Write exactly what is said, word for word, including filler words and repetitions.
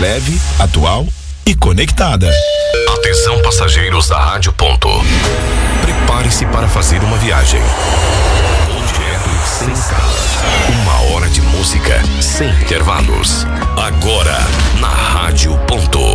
leve, atual e conectada. Atenção, passageiros da Rádio Ponto. Prepare-se para fazer uma viagem. Direto sem escala. Uma hora de música sem intervalos. Agora na Rádio Ponto.